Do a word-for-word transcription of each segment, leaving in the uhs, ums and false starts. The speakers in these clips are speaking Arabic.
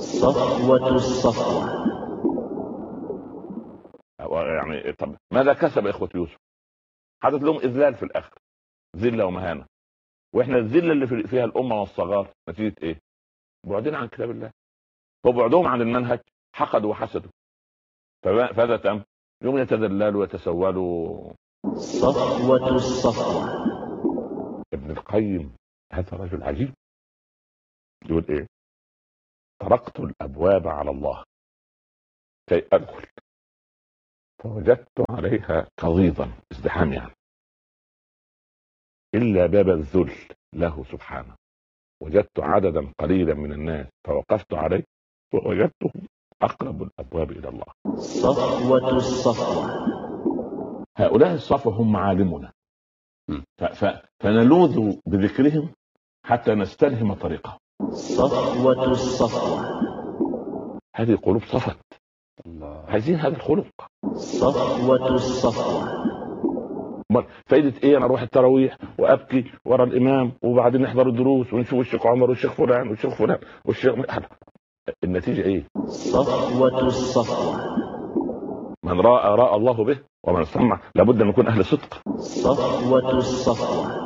صفوة الصفوة. يعني طب ماذا كسب إخوة يوسف؟ حدث لهم إذلال في الآخر، ذلة ومهانة. وإحنا الذلة اللي فيها الأمة والصغار نتيجة إيه؟ بعدين عن كتاب الله وبعدهم عن المنهج، حقدوا وحسدوا. فماذا تم؟ يوم يتذللوا ويتسولوا. صفوة الصفوة. ابن القيم هذا رجل عجيب، يقول إيه؟ طرقت الأبواب على الله كي أدخل فوجدت عليها قضيضا ازدحام، يعني إلا باب الذل له سبحانه وجدت عددا قليلا من الناس فوقفت عليه ووجدتهم أقرب الأبواب إلى الله. صفوة الصفوة. هؤلاء الصفوة هم معالمنا، فنلوذ بذكرهم حتى نستلهم طريقهم. صفوة الصفوة. هذه قلوب صفت، عايزين هذا الخلق. صفوة الصفوة. فايدة ايه انا اروح التراويح وابكي ورا الامام وبعدين نحضر الدروس ونشوف الشيخ عمر والشيخ فلان والشيخ فلان والشيخ، النتيجة ايه؟ صفوة الصفوة. من راى راى الله به ومن سمع لابد ان نكون اهل صدق. صفوة الصفوة.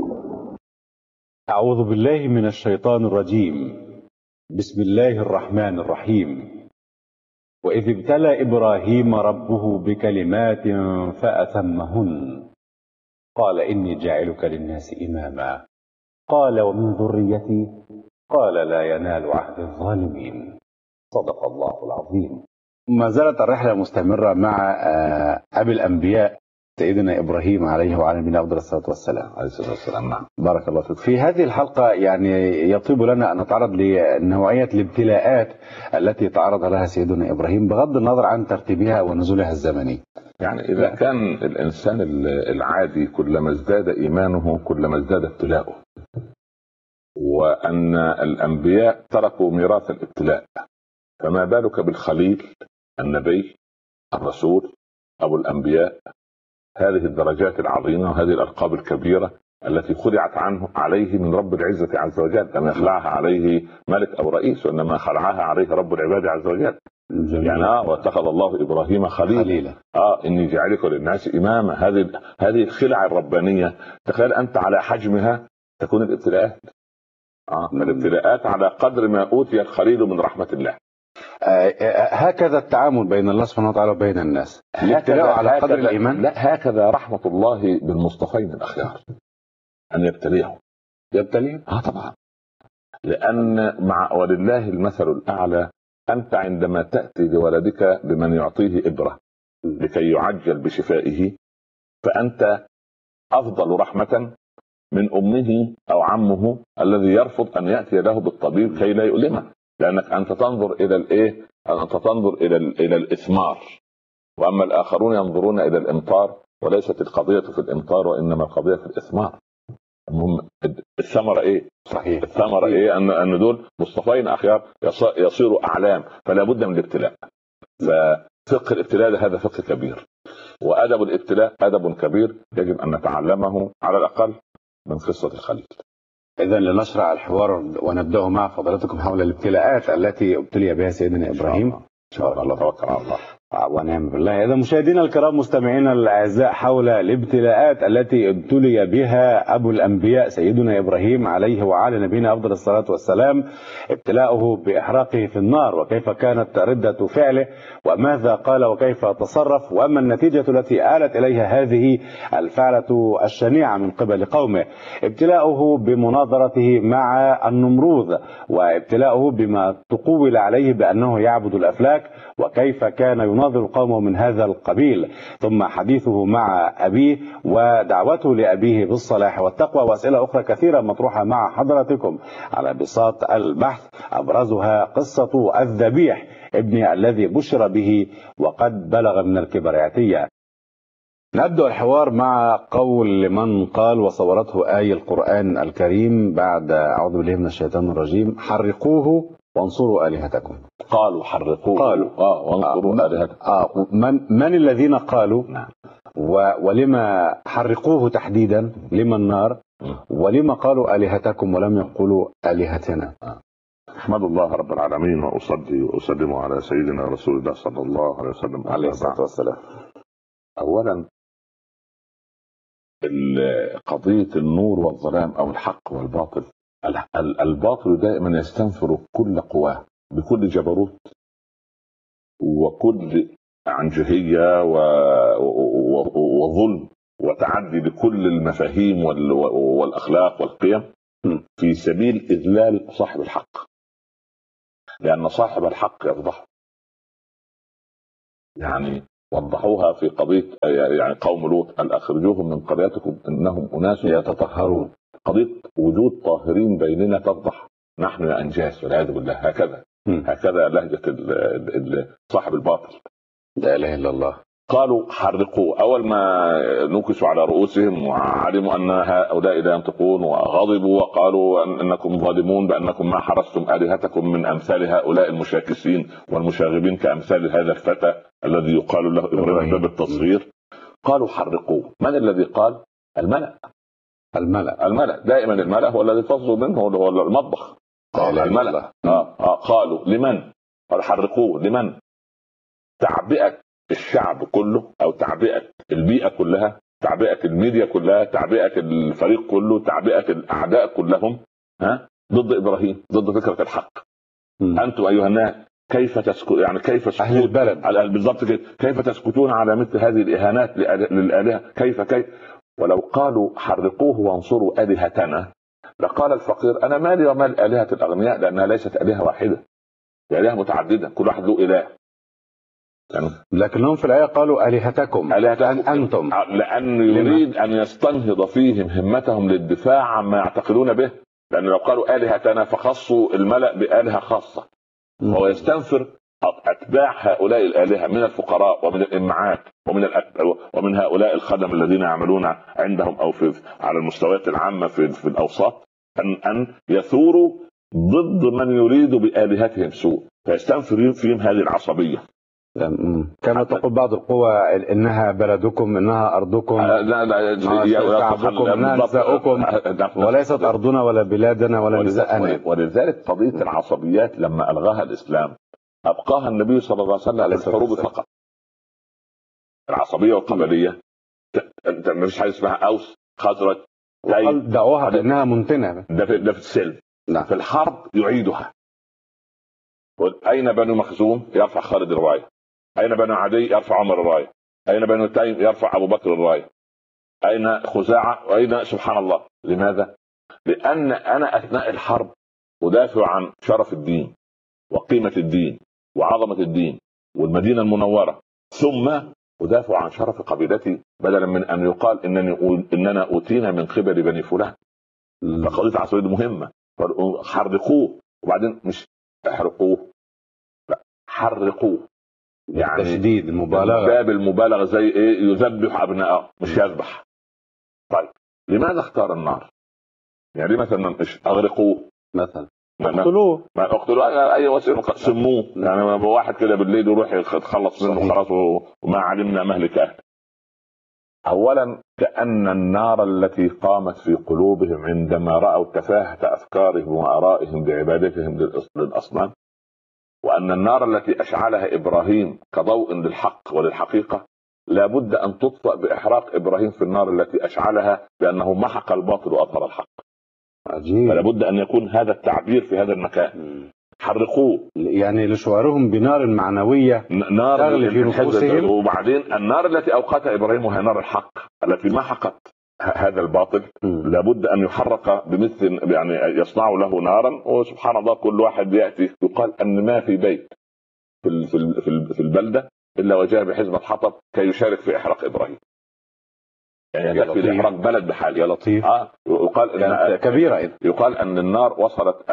أعوذ بالله من الشيطان الرجيم. بسم الله الرحمن الرحيم. وإذ ابتلى إبراهيم ربه بكلمات فأتمهن قال إني جاعلك للناس إماما قال ومن ذريتي قال لا ينال عهد الظالمين. صدق الله العظيم. ما زالت الرحلة مستمرة مع أبي الأنبياء سيدنا إبراهيم عليه وعلى نبينا أفضل الصلاة والسلام. عليه الصلاة والسلام. نعم. بارك الله فيك. في هذه الحلقة يعني يطيب لنا أن نتعرض لنوعية الابتلاءات التي تعرض لها سيدنا إبراهيم بغض النظر عن ترتيبها ونزولها الزمني. يعني إذا كان الإنسان العادي كلما ازداد إيمانه كلما ازداد ابتلاؤه، وأن الأنبياء تركوا ميراث الابتلاء، فما بالك بالخليل النبي الرسول أبو الأنبياء، هذه الدرجات العظيمة وهذه الألقاب الكبيرة التي خلعت عنه عليه من رب العزة عز وجل. لم يخلعها عليه ملك أو رئيس، وإنما خلعها عليه رب العباد عز وجل. جميل. يعني اه واتخذ الله إبراهيم خليلا. خليلا. اه إني جعلك للناس إماما. هذه هذه الخلعة الربانية، تخيل أنت على حجمها تكون الابتلاءات. اه الابتلاءات على قدر ما أوتي الخليل من رحمة الله. هكذا التعامل بين الله سبحانه وتعالى وبين الناس، الابتلاء على قدر الإيمان. لا، هكذا رحمة الله بالمصطفين الأخيار، أن يبتليهم. يبتليهم؟ اه طبعا. لأن مع ولله المثل الأعلى، أنت عندما تأتي لولدك بمن يعطيه إبرة لكي يعجل بشفائه، فأنت أفضل رحمة من أمه أو عمه الذي يرفض أن يأتي له بالطبيب كي لا يؤلمه، لأنك أنت تنظر إلى الإيه؟ أنت تنظر إلى إلى الإثمار، وأما الآخرون ينظرون إلى الإمطار، وليست القضية في الإمطار وإنما القضية في الإثمار. المهم الثمرة إيه؟ صحيح. الثمرة إيه؟ أن أن دول مصطفين أخيار يصيروا أعلام، فلا بد من الابتلاء. ففقه الابتلاء هذا فقه كبير، وأدب الابتلاء أدب كبير يجب أن نتعلمه على الأقل من قصة الخليل. إذن لنشرع الحوار ونبدأ مع فضلاتكم حول الابتلاءات التي ابتلي بها سيدنا إبراهيم. إن شاء الله. توكل على الله ونعم بالله. إذا مشاهدينا الكرام مستمعينا الأعزاء، حول الابتلاءات التي ابتلي بها أبو الأنبياء سيدنا إبراهيم عليه وعلى نبينا أفضل الصلاة والسلام، ابتلاؤه بإحراقه في النار، وكيف كانت ردة فعله وماذا قال وكيف تصرف، وأما النتيجة التي آلت إليها هذه الفعلة الشنيعة من قبل قومه. ابتلاؤه بمناظرته مع النمروذ، وابتلاؤه بما تقول عليه بأنه يعبد الأفلاك، وكيف كان يناظر قومه من هذا القبيل. ثم حديثه مع أبيه ودعوته لأبيه بالصلاح والتقوى، وأسئلة أخرى كثيرة مطروحة مع حضراتكم على بساط البحث، أبرزها قصة الذبيح ابني الذي بشر به وقد بلغ من الكبر عتيا. نبدأ الحوار مع قول من قال وصورته آية القرآن الكريم بعد أعوذ بالله من الشيطان الرجيم: حرقوه وانصروا آلهتكم. قالوا حرقوه قالوا آه وانصروا آلهتكم. آه من, من الذين قالوا؟ نعم. ولما حرقوه تحديدا؟ لما النار؟ ولما قالوا آلهتكم ولم يقولوا آلهتنا؟ أحمد الله رب العالمين وأصلي وأسلم على سيدنا رسول الله صلى الله عليه وسلم عليه الصلاة والسلام. أولا قضية النور والظلام أو الحق والباطل، الباطل دائما يستنفر كل قواه بكل جبروت وكل عنجهية وظلم وتعدي بكل المفاهيم والأخلاق والقيم في سبيل إذلال صاحب الحق، لأن صاحب الحق يفضحه. يعني وضحوها في قضية يعني قوم لوط أن أخرجوهم من قريتكم إنهم أناس يتطهرون. قضية وجود طاهرين بيننا تفضح نحن يا أنجاس والعياذ بالله. هكذا م. هكذا لهجة صاحب الباطل. لا إله إلا الله. قالوا حرقوه. أول ما نكسوا على رؤوسهم وعلموا أن هؤلاء لا ينطقون وغضبوا وقالوا أنكم ظالمون بأنكم ما حرستم آلهتكم من أمثال هؤلاء المشاكسين والمشاغبين كأمثال هذا الفتى الذي يقال له إبراهيم باب التصغير. قالوا حرقوه. من الذي قال؟ الملأ. الملأ الملأ دائما الملأ هو الذي تصدر منه هو المطبخ. قال الملأ آه. آه. قالوا لمن؟ قال حرقوه. لمن؟ تعبئة الشعب كله او تعبئة البيئة كلها، تعبئة الميديا كلها، تعبئة الفريق كله، تعبئة الاعداء كلهم ها ضد ابراهيم، ضد فكرة الحق. م. انتم ايها الناس كيف تسكت يعني كيف تسكتون اهل البلد على بالضبط كده، كيف تسكتون على مثل هذه الاهانات للالهه؟ كيف كيف ولو قالوا حرقوه وانصروا الهتنا لقال الفقير انا مالي ومال الهه الاغنياء، لانها ليست الهه واحده، الهه متعدده، كل واحد له اله. يعني لكنهم في الآية قالوا آلهتكم آلهتكم أنتم، لأن يريد أن يستنهض فيهم همتهم للدفاع عما يعتقدون به. لأن لو قالوا آلهتنا فخصوا الملأ بآلهة خاصة، وهو يستنفر أتباع هؤلاء الآلهة من الفقراء ومن الإمعات ومن ومن هؤلاء الخدم الذين يعملون عندهم أو في على المستويات العامة في, في الأوساط أن أن يثوروا ضد من يريد بآلهتهم سوء، فيستنفر فيهم هذه العصبية. كما تقول بعض القوى انها بلدكم، انها ارضكم، لا لا شعبكم، انها نساؤكم، وليست ارضنا ولا بلادنا ولا نساءنا. ولذلك قضيه العصبيات لما الغاها الاسلام ابقاها النبي صلى الله عليه وسلم في الحروب فقط. العصبيه والقبليه انت ما فيش حاجه اسمها اوس خزرج دعوها بانها منتنه. ده في, في السلم. لا. في الحرب يعيدها. اين بنو مخزوم؟ يرفع خالد الرايه. أين بنو عدي؟ يرفع عمر الراية. أين بنو تيم؟ يرفع أبو بكر الراية. أين خزاعة؟ وأين سبحان الله. لماذا؟ لأن أنا أثناء الحرب أدافع عن شرف الدين وقيمة الدين وعظمة الدين والمدينة المنورة، ثم أدافع عن شرف قبيلتي بدلا من أن يقال إنني إننا أوتينا من قبل بني فلان. فقضية عصبية مهمة. حرقوه، وبعدين مش احرقوه، لا حرقوه، يعني تشديد المبالغه، باب المبالغه زي ايه؟ يذبح ابنائه مش يذبح. طيب لماذا اختار النار؟ يعني مثلا مش اغرقوه مثلا، اقتلوه، ما اقتلوه اي وسيله، سموه. يعني واحد كده بالليل يروح يتخلص منه خلاص وما علمنا مهلك اهله. اولا كأن النار التي قامت في قلوبهم عندما رأوا تفاهة افكارهم وارائهم بعبادتهم للاصنام، وأن النار التي أشعلها إبراهيم كضوء للحق وللحقيقة لابد أن تطفأ بإحراق إبراهيم في النار التي أشعلها، لأنه محق الباطل وأظهر الحق. عجيب. فلابد أن يكون هذا التعبير في هذا المكان. حرقوه، يعني لشعارهم بنار معنوية نار تغلي في نفوسهم. وبعدين النار التي أوقاتها إبراهيم وهي نار الحق التي محقت هذا الباطل م. لابد أن يحرق بمثل، يعني يصنع له نارا. وسبحان الله كل واحد يأتي يقال أن ما في بيت في في البلدة إلا وجاء بحزمة حطب كي يشارك في إحراق إبراهيم. يعني يكفي إحراق بلد بحال. يا لطيف. آه يقال أن كبيرة. يقال أن النار وصلت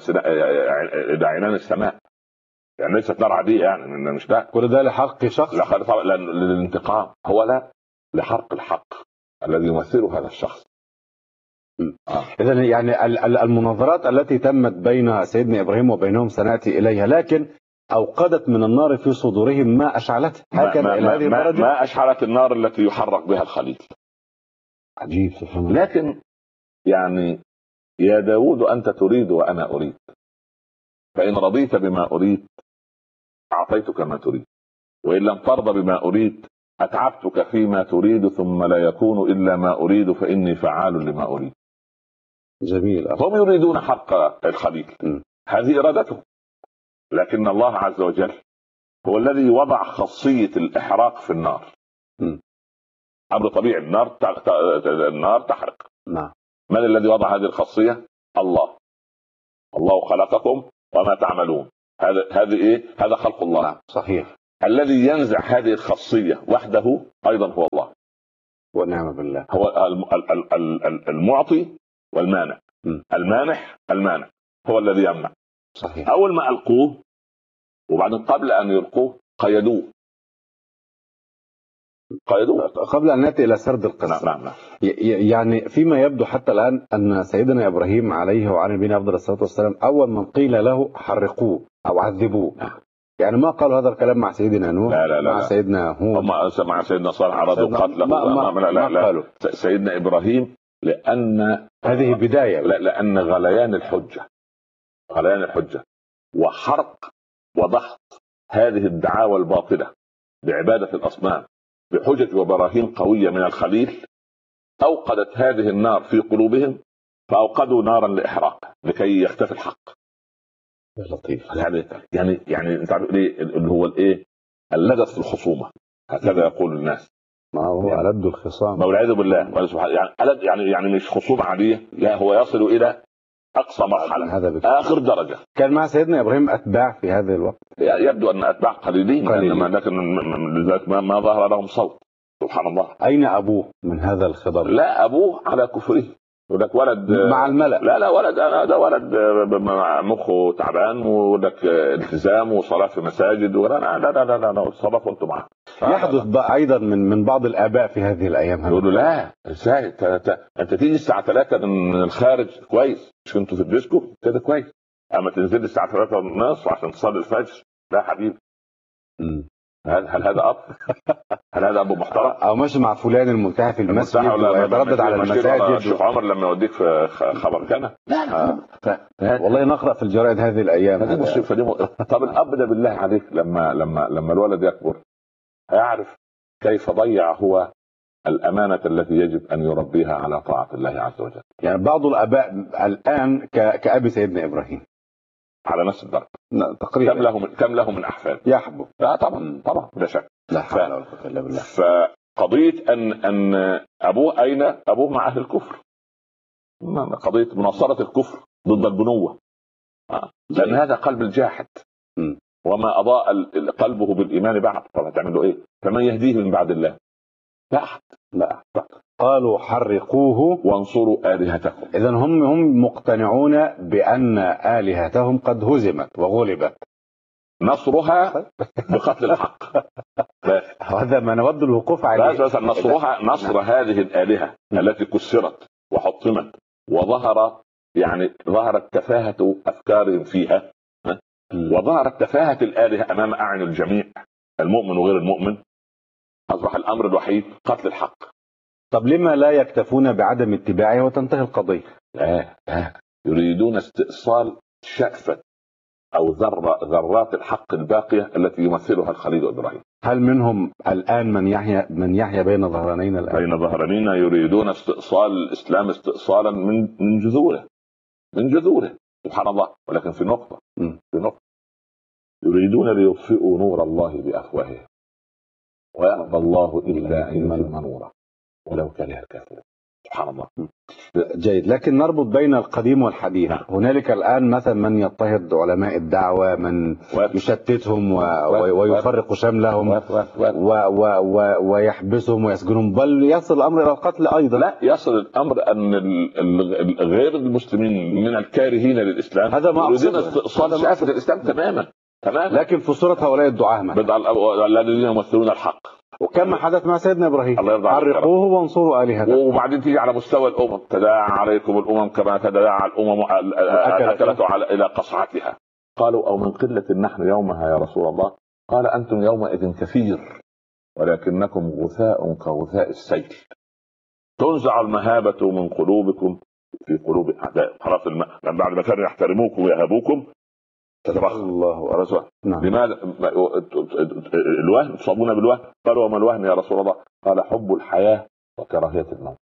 إلى عنان السماء، يعني ليست نار عادية، يعني مش ده كل ده لحق شخص، لا للانتقام، هو لا لحرق الحق الذي يمثله هذا الشخص. آه. إذن يعني المناظرات التي تمت بين سيدنا إبراهيم وبينهم سنأتي إليها، لكن أوقدت من النار في صدورهم ما أشعلته. هكذا إلى هذه الدرجة ما أشعلت النار التي يحرق بها الخليل. عجيب سبحان الله. لكن يعني يا داود أنت تريد وأنا أريد، فإن رضيت بما أريد أعطيتك ما تريد، وإن لم ترضى بما أريد أتعبتك فيما تريد ثم لا يكون إلا ما أريد فإني فعال لما أريد. جميل. هم يريدون حرق الخليل، م. هذه إرادته، لكن الله عز وجل هو الذي وضع خاصية الإحراق في النار. م. أمر طبيعي، النار النار تحرق. نعم. من الذي وضع هذه الخاصية؟ الله. الله خلقكم وما تعملون. هذا هذا إيه؟ هذا خلق الله. نعم. صحيح. الذي ينزع هذه الخاصية وحده أيضا هو الله. ونعم بالله. هو المعطي والمانع. م. المانح المانع هو الذي يمنع. صحيح. أول ما ألقوه وبعدين قبل أن يلقوه قيدوه قيدوه قبل أن نأتي إلى سرد القصة. نعم نعم. يعني فيما يبدو حتى الآن أن سيدنا إبراهيم عليه وعلى نبينا أفضل الصلاة والسلام أول من قيل له حرقوه أو عذبوه، نعم. يعني ما قالوا هذا الكلام مع سيدنا نوح، لا لا لا مع لا. سيدنا هود، مع سيدنا صالح عرضوا قتله، ما, ما, ما, لا لا ما قالوا. سيدنا إبراهيم لأن هذه بداية، لا لأن غليان الحجة غليان الحجة وحرق وضغط هذه الدعاوى الباطلة بعبادة الأصنام بحجج وبراهين قوية من الخليل أوقدت هذه النار في قلوبهم، فأوقدوا نارا لإحراق لكي يختفي الحق. لطيف. يعني يعني يعني انت عارف ليه اللي هو الايه اللدغ في الخصومه، هكذا يقول الناس. ما هو ألد الخصام والعياذ بالله. يعني يعني يعني مش خصومه عاديه، لا هو يصل الى اقصى مرحله، هذا اخر درجه. كان مع سيدنا ابراهيم اتباع في هذا الوقت؟ يبدو ان اتباع قليلين، قليلين. لكن لذلك ما ظهر لهم صوت. سبحان الله. اين ابوه من هذا الخضر؟ لا ابوه على كفره، ولك ولد مع الملأ. لا لا ولد انا ده ولد مخه تعبان ولك التزام وصلاه في مساجد ولا لا لا لا لا, لا. صرفوا انتم معاه. يحدث ايضا من من بعض الاباء في هذه الايام يقولوا لا ازاي انت تيجي الساعه ثلاثة من الخارج كويس، مش انتوا في الديسكو كده كويس، اما تنزل الساعه ثلاثة ونص عشان تصلي الفجر؟ لا حبيبي. امم هل هل هذا اب؟ هل هذا ابو محترم؟ او ماشي مع فلان الملتحي في المسجد ويتردد على المساجد؟ الشيخ عمر لما يوديك في خبر كان لا لا آه. والله نقرا في الجرائد هذه الايام. هذه مشكله. طب الاب ده بالله عليك لما لما لما الولد يكبر هيعرف كيف ضيع هو الامانه التي يجب ان يربيها على طاعه الله عز وجل. يعني بعض الاباء الان كابي سيدنا ابراهيم على نفس الدرجه تقريبا. كم له من كم له من احفاد يحبو؟ لا طبعا طبعا لا شك. لا حول ولا قوه الا بالله. فقضيه ان ان ابوه اين ابوه مع اهل الكفر، قضيه مناصره الكفر ضد البنوه، لان هذا قلب الجاحد م. وما اضاء قلبه بالايمان بعد. طب هتعمل له ايه؟ فمن يهديه من بعد الله؟ لا احد. لا أحد. قالوا حرقوه وانصروا الهتكم. اذا هم هم مقتنعون بان الهتهم قد هزمت وغلبت، نصرها بقتل الحق. هذا ما نود الوقوف عليه. بس نصرها نصر هذه الآلهة التي كسرت وحطمت وظهر يعني ظهرت تفاهة أفكارهم فيها، وظهرت تفاهة الآلهة أمام أعين الجميع المؤمن وغير المؤمن. أصبح الأمر الوحيد قتل الحق. طب لما لا يكتفون بعدم اتباعه وتنتهي القضية؟ لا لا يريدون استئصال شأفة أو ذرة ذرات الحق الباقية التي يمثلها الخليل إبراهيم. هل منهم الآن من يحيا من يحيا بين ظهرانين الآن؟ بين ظهرانين يريدون استئصال الإسلام استئصالا من من جذوره من جذوره سبحان الله. ولكن في نقطة م. في نقطة يريدون ليطفئوا نور الله بأفواههم ويأبى الله إلا أن يتم نوره ولو كره الكافرون. سبحان الله. جيد. لكن نربط بين القديم والحديث. هنالك الآن مثلا من يضطهد علماء الدعوة، من يشتتهم و... ويفرق شملهم و... و... و... ويحبسهم ويسجنهم، بل يصل الأمر إلى القتل أيضا. لا يصل الأمر أن غير المسلمين من الكارهين للإسلام هذا ما يريدون استئصال شافة الإسلام تماما تماما، لكن في صورة هؤلاء الدعاة الذين يمثلون الحق. وكما حدث مع سيدنا ابراهيم، حرقوه وانصروا الهتكم. وبعدين تيجي على مستوى الامم، تداعى عليكم الامم كما تداعى الامم اكلت الى قصعتها. قالوا او من قله نحن يومها يا رسول الله؟ قال انتم يومئذ كثير ولكنكم غثاء كغثاء السيل. تنزع المهابه من قلوبكم في قلوب اعدائكم. خلاص الم... بعد ما كانوا يحترموكم ويهابوكم تتبخر الله الرسول. نعم. لماذا الوهن تصابون بالوهن؟ قالوا وما الوهن يا رسول الله؟ قال حب الحياة وكراهية الموت.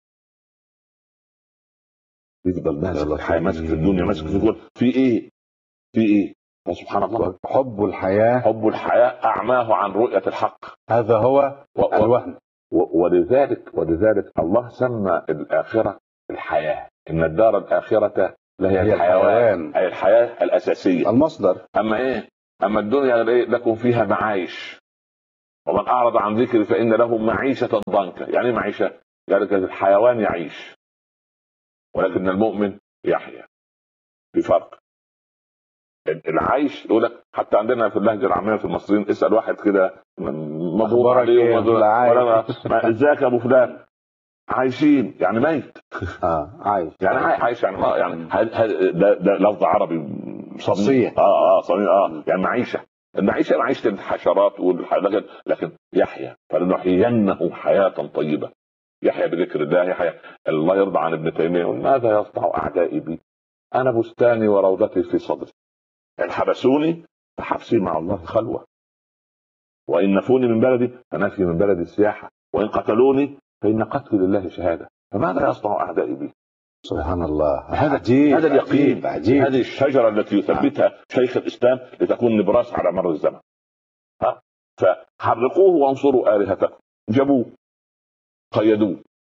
يفضل ماسك الحياة، ماسك في الدنيا، ماسك في الدنيا، في ايه في ايه سبحان الله. حب الحياة حب الحياة أعماه عن رؤية الحق، هذا هو و... الوهن. و... ولذلك ولذلك الله سمى الآخرة الحياة، إن الدار الآخرة لهي الحيوان، أي الحياة الأساسية المصدر. أما إيه أما الدنيا لكم فيها معايش، ومن أعرض عن ذكري فإن له معيشة ضنكا. يعني معيشة يعني الحيوان يعيش، ولكن المؤمن يحيا. في فرق. العيش يقول لك حتى عندنا في اللهجه العاميه في المصريين، اسال واحد كده مضروب عليه ازيك يا ابو فلان؟ عايشين يعني ميت. اه عايش يعني عايش يعني ما يعني ده ده لفظ عربي صحيح. اه اه صحيح اه يعني معيشه. المعيشه معيشه الحشرات والحاجات، لكن يحيى فلنحيينه حياه طيبه. يحيى بذكر الله، يحيى. الله يرضى عن ابن تيميه، ماذا يصنع اعدائي بي؟ انا بستاني وروضتي في صدري، ان حبسوني فحبسي مع الله خلوه، وان نفوني من بلدي فنفي من بلدي السياحه، وان قتلوني فان قتلي لله شهاده، فماذا يصنع اعدائي بي؟ سبحان الله. هذا عجيب. هذا اليقين. عجيب. هذه الشجره التي يثبتها شيخ الاسلام لتكون نبراس على مر الزمن. ها فحرقوه وانصروا الهتكم. جابوه قيدوه.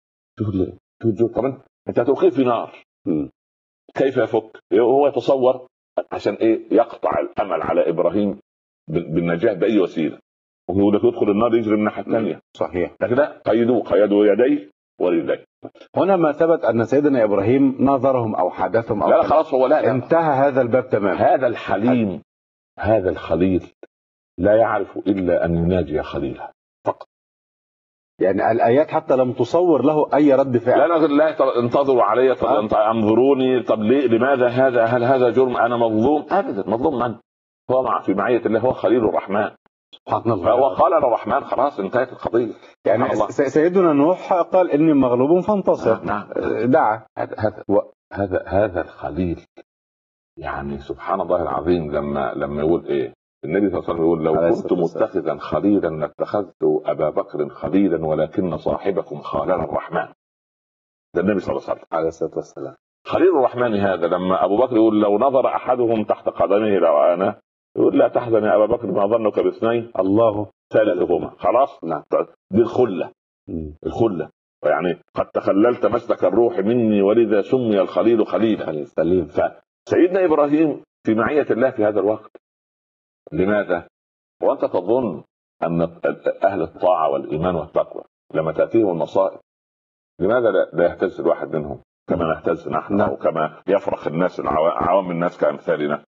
طبعا انت هتلقيه في نار، كيف يفك؟ هو يتصور عشان ايه؟ يقطع الامل على ابراهيم بالنجاه باي وسيله، ويقول لك يدخل النار يجري من الناحيه الثانيه. صحيح. لكن لا، قيدوه قيدوا يديه ورجليه. هنا ما ثبت ان سيدنا ابراهيم نظرهم او حدثهم او لا, لا خلاص هو لا, لا انتهى هذا الباب تماما. هذا الحليم هذا الخليل لا يعرف الا ان يناجي خليله فقط. يعني الآيات حتى لم تصور له أي رد فعل. لا لا لا انتظروا علي، طب أه؟ انظروني، طب ليه؟ لماذا هذا؟ هل هذا جرم؟ أنا مظلوم؟ أبدا. مظلوم من؟ هو مع في معية الله، هو خليل الرحمن سبحان الله. فهو قال الرحمن، خلاص انتهت القضية. يعني سيدنا نوح قال إني مغلوب فانتصر. آه نعم. دعا. هذا هذا هذا الخليل. يعني سبحان الله العظيم، لما لما يقول إيه النبي صلى الله عليه وسلم، يقول لو كنت متخذا خليلا لاتخذت أبا بكر خليلا ولكن صاحبكم خالنا الرحمن. ده النبي صلى الله عليه وسلم عليه الصلاة والسلام. خليل الرحمن هذا لما أبو بكر يقول لو نظر أحدهم تحت قدمه لرآنا، يقول لا تحزن يا أبا بكر ما ظنك باثنين الله ثالثهما. خلاص. نعم. دي الخلة. الخلة يعني قد تخللت مسلك الروح مني ولذا سمي الخليل خليلا. خليل. فسيدنا إبراهيم في معية الله في هذا الوقت. لماذا؟ وأنت تظن أن أهل الطاعة والإيمان والتقوى لما تأتيهم المصائب لماذا لا يهتز الواحد منهم كما نهتز نحن، أو كما يفرح الناس عوام الناس كأمثالنا؟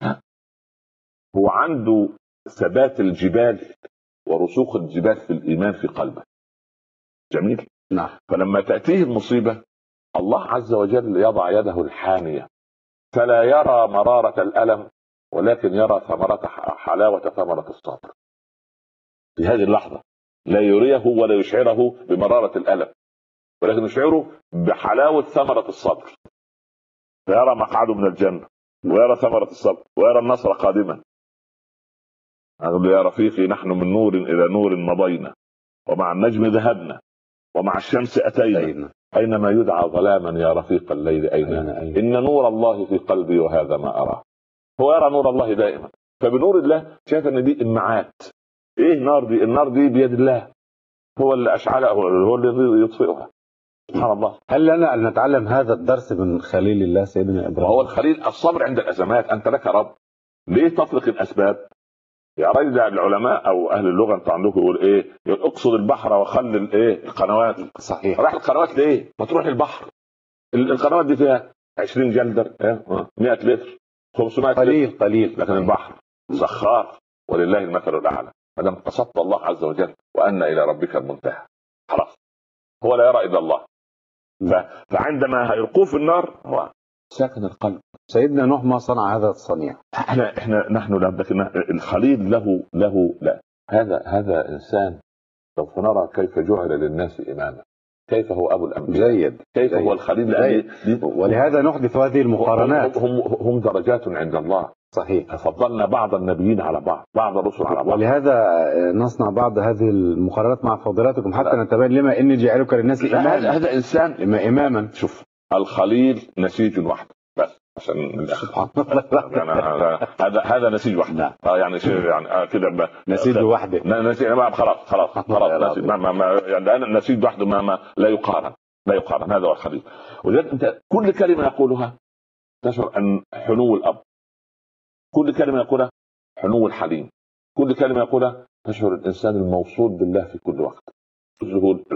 هو عنده ثبات الجبال ورسوخ الجبال في الإيمان في قلبه. جميل. نعم. فلما تأتيه المصيبة الله عز وجل يضع يده الحامية فلا يرى مرارة الألم، ولكن يرى ثمرة حلاوة ثمرة الصبر. في هذه اللحظة لا يريه ولا يشعره بمرارة الألم، ولكن يشعره بحلاوة ثمرة الصبر. فيرى مقعده من الجنة، ويرى ثمرة الصبر، ويرى النصر قادما. أقول يا رفيقي نحن من نور إلى نور مضينا، ومع النجم ذهبنا، ومع الشمس أتينا، أينما يدعى ظلاما يا رفيق الليل أين؟ إن نور الله في قلبي وهذا ما أراه. هو يرى نور الله دائما، فبنور الله شايف ان دي امعات. ايه النار دي؟ النار دي بيد الله، هو اللي اشعلها، هو اللي يطفئها. سبحان الله. هل لنا ان نتعلم هذا الدرس من خليل الله سيدنا ابراهيم؟ وهو الخليل الصبر عند الازمات. انت لك رب، ليه تطلق الاسباب؟ يا رجل العلماء او اهل اللغه انت عندكم يقول ايه؟ يقول اقصد البحر وخل الايه؟ القنوات. صحيح. راح القنوات ليه؟ ما تروح البحر. القنوات دي فيها عشرين جلدر، مئة لتر، خمسمائة قليل لتر. قليل. لكن البحر سخار ولله المثل الاعلى. ما دام قصدت الله عز وجل وان الى ربك المنتهى، خلاص هو لا يرى الا الله. فعندما هيلقوه في النار هو ساكن القلب. سيدنا نوح ما صنع هذا الصنيع. احنا احنا نحن لكن الخليل له له لا هذا هذا انسان سوف نرى كيف جعل للناس اماما، كيف هو ابو الانبياء، جيد. كيف جيد. هو الخليل. ولهذا نحدث هذه المقارنات. هم هم درجات عند الله. صحيح. ففضلنا بعض النبيين على بعض، بعض الرسل على بعض. ولهذا نصنع بعض هذه المقارنات مع فضيلتكم حتى نتبين لما اني جعلك للناس اماما. هذا انسان لما اماما. شوف الخليل نسيج واحد بس عشان سبحان الله. يعني هذا هذا نسيج واحد. نعم. اه يعني يعني كده نسيج وحده. نسيج خلاص خلاص خلاص ما ما يعني نسيج وحده ما, ما لا يقارن لا يقارن. هذا هو الخليل. ولذلك انت كل كلمه يقولها تشعر ان حنو الاب، كل كلمه يقولها حنو الحليم، كل كلمه يقولها تشعر الانسان الموصول بالله في كل وقت.